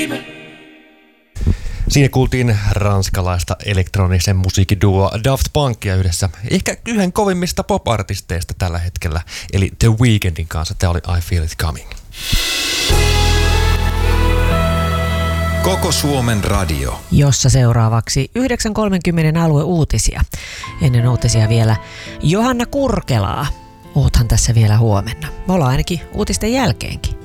Siinä kuultiin ranskalaista elektronisen musiikkiduo Daft Punkia yhdessä ehkä yhden kovimmista pop-artisteista tällä hetkellä, eli The Weekndin kanssa. Tämä oli I Feel It Coming. Koko Suomen radio. Jossa seuraavaksi 9.30 alueuutisia. Ennen uutisia vielä Johanna Kurkelaa. Oothan tässä vielä huomenna. Me ollaan ainakin uutisten jälkeenkin.